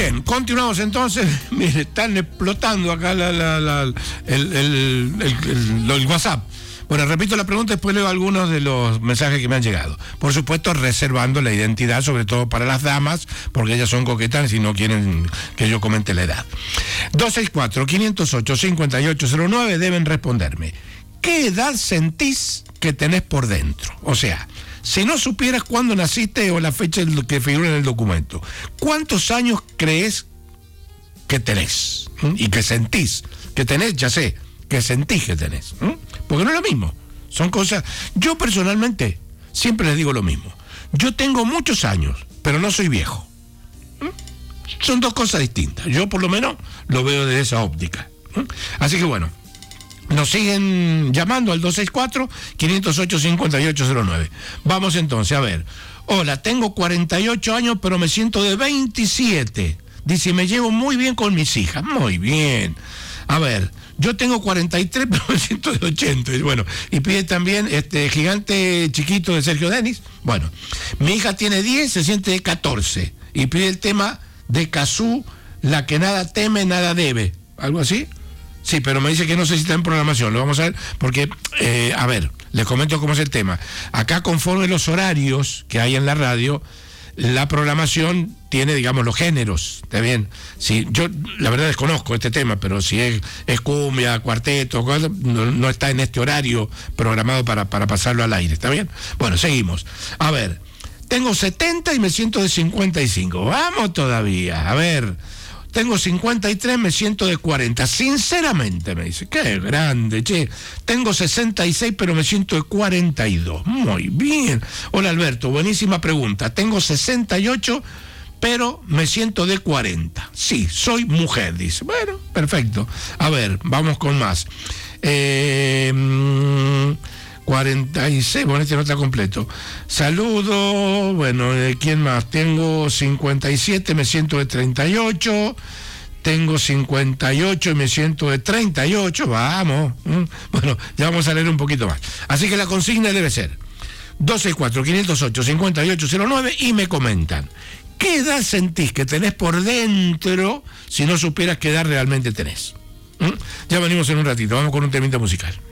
Bien, continuamos entonces. Mire, están explotando acá el WhatsApp. Bueno, repito la pregunta, después leo algunos de los mensajes que me han llegado. Por supuesto, reservando la identidad, sobre todo para las damas, porque ellas son coquetas y no quieren que yo comente la edad. 264-508-5809 deben responderme. ¿Qué edad sentís que tenés por dentro? O sea, si no supieras cuándo naciste o la fecha que figura en el documento, ¿cuántos años crees que tenés? Y que sentís que tenés, ya sé, que sentís que tenés. Porque no es lo mismo. Son cosas... Yo personalmente siempre les digo lo mismo. Yo tengo muchos años, pero no soy viejo. Son dos cosas distintas. Yo por lo menos lo veo desde esa óptica. Así que bueno, nos siguen llamando al 264-508-5809. Vamos entonces, a ver. Hola, tengo 48 años, pero me siento de 27. Dice, me llevo muy bien con mis hijas. Muy bien. A ver, yo tengo 43, pero me siento de 80. Y bueno, y pide también Gigante Chiquito de Sergio Denis. Bueno, mi hija tiene 10, se siente de 14. Y pide el tema de Cazú, la que nada teme, nada debe. ¿Algo así? Sí, pero me dice que no sé si está en programación. Lo vamos a ver, porque, a ver, les comento cómo es el tema. Acá, conforme los horarios que hay en la radio, la programación tiene, digamos, los géneros, ¿está bien? Si yo, la verdad, desconozco este tema, pero si es cumbia, cuarteto, no está en este horario programado para pasarlo al aire, ¿está bien? Bueno, seguimos. A ver, tengo 70 y me siento de 55. Vamos todavía, a ver. Tengo 53, me siento de 40. Sinceramente, me dice, qué grande, che. Tengo 66, pero me siento de 42. Muy bien. Hola, Alberto, buenísima pregunta. Tengo 68, pero me siento de 40. Sí, soy mujer, dice. Bueno, perfecto. A ver, vamos con más. 46, bueno, este no está completo. Saludo, bueno, ¿quién más? Tengo 57, me siento de 38. Tengo 58 y me siento de 38, vamos. Bueno, ya vamos a leer un poquito más. Así que la consigna debe ser 264-508-5809 y me comentan, ¿qué edad sentís que tenés por dentro si no supieras qué edad realmente tenés? Ya venimos en un ratito, vamos con un temita musical.